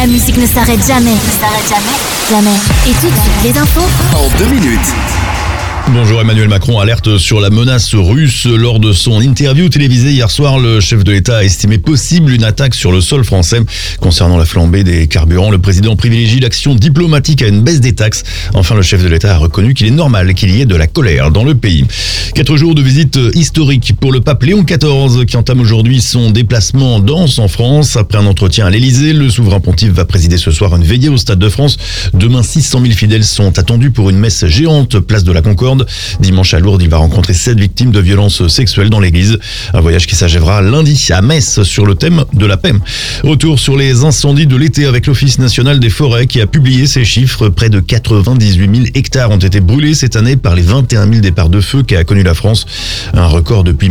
La musique ne s'arrête jamais. Jamais. Et tout de suite, les infos En 2 minutes. Bonjour, Emmanuel Macron alerte sur la menace russe. Lors de son interview télévisée hier soir, le chef de l'État a estimé possible une attaque sur le sol français. Concernant la flambée des carburants, le président privilégie l'action diplomatique à une baisse des taxes. Enfin, le chef de l'État a reconnu qu'il est normal qu'il y ait de la colère dans le pays. 4 jours de visite historique pour le pape Léon XIV qui entame aujourd'hui son déplacement en danse en France. Après un entretien à l'Elysée, le souverain pontife va présider ce soir une veillée au Stade de France. Demain, 600 000 fidèles sont attendus pour une messe géante, place de la Concorde. Dimanche à Lourdes, il va rencontrer 7 victimes de violences sexuelles dans l'église. Un voyage qui s'achèvera lundi à Metz sur le thème de la paix. Retour sur les incendies de l'été avec l'Office national des forêts qui a publié ces chiffres. Près de 98 000 hectares ont été brûlés cette année par les 21 000 départs de feu qu'a connu la France. Un record depuis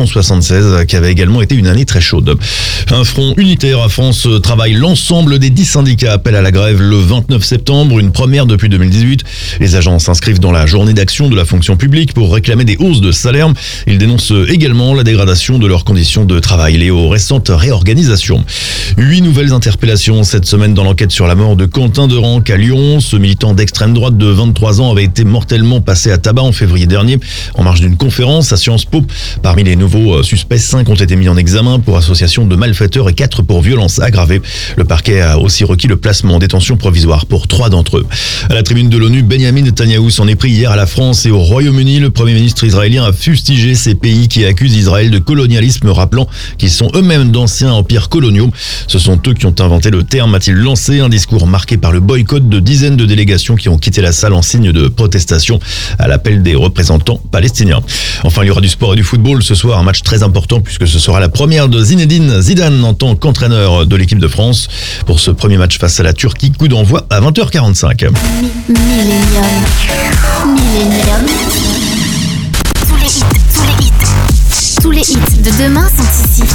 1976 qui avait également été une année très chaude. Un front unitaire à France travaille. L'ensemble des 10 syndicats appellent à la grève le 29 septembre, une première depuis 2018. Les agents s'inscrivent dans la journée d'action de la fonction publique pour réclamer des hausses de salaire. Ils dénoncent également la dégradation de leurs conditions de travail liées aux récentes réorganisations. 8 nouvelles interpellations cette semaine dans l'enquête sur la mort de Quentin Derenc à Lyon. Ce militant d'extrême droite de 23 ans avait été mortellement passé à tabac en février dernier en marge d'une conférence à Sciences Po. Parmi les nouveaux suspects, 5 ont été mis en examen pour association de malfaiteurs et 4 pour violence aggravée. Le parquet a aussi requis le placement en détention provisoire pour 3 d'entre eux. À la tribune de l'ONU, Benyamin Netanyahou s'en est pris hier à la France et au Royaume-Uni. Le Premier ministre israélien a fustigé ces pays qui accusent Israël de colonialisme, rappelant qu'ils sont eux-mêmes d'anciens empires coloniaux. Ce sont eux qui ont inventé le terme, a-t-il lancé, un discours marqué par le boycott de dizaines de délégations qui ont quitté la salle en signe de protestation à l'appel des représentants palestiniens. Enfin, il y aura du sport et du football ce soir, un match très important puisque ce sera la première de Zinedine Zidane en tant qu'entraîneur de l'équipe de France. Pour ce premier match face à la Turquie, coup d'envoi à 20h45. Millennium. Tous les hits de demain sont ici.